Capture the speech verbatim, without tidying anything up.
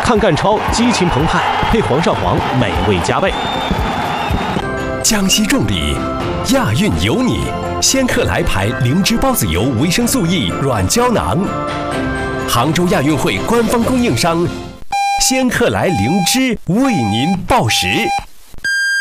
看干超激情澎湃，配黄上黄美味加倍。 江西重礼，亚运有你。仙客来牌灵芝孢子油维生素 E 软胶囊，杭州亚运会官方供应商，仙客来灵芝为您报时。